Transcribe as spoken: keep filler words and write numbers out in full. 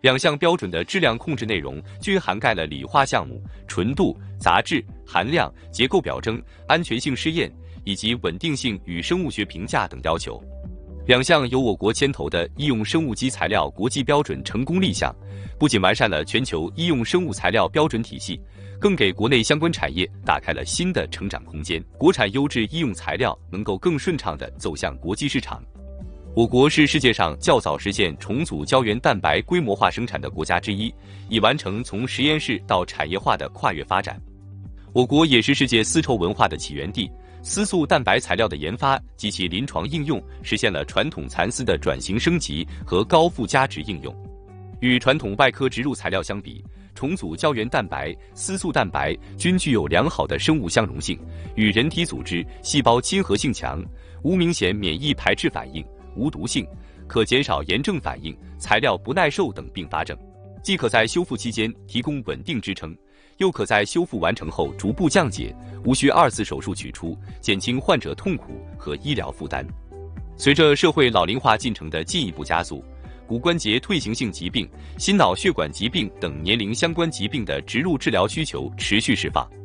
两项标准的质量控制内容均涵盖了理化项目、纯度、杂质、含量、结构表征、安全性试验以及稳定性与生物学评价等要求。两项由我国牵头的医用生物基材料国际标准成功立项，不仅完善了全球医用生物材料标准体系，更给国内相关产业打开了新的成长空间，国产优质医用材料能够更顺畅地走向国际市场。我国是世界上较早实现重组胶原蛋白规模化生产的国家之一，已完成从实验室到产业化的跨越发展。我国也是世界丝绸文化的起源地，丝素蛋白材料的研发及其临床应用，实现了传统蚕丝的转型升级和高附加值应用。与传统外科植入材料相比，重组胶原蛋白、丝素蛋白均具有良好的生物相容性，与人体组织、细胞亲和性强，无明显免疫排斥反应，无毒性，可减少炎症反应、材料不耐受等并发症，既可在修复期间提供稳定支撑，又可在修复完成后逐步降解，无需二次手术取出，减轻患者痛苦和医疗负担。随着社会老龄化进程的进一步加速，骨关节退行性疾病、心脑血管疾病等年龄相关疾病的植入治疗需求持续释放。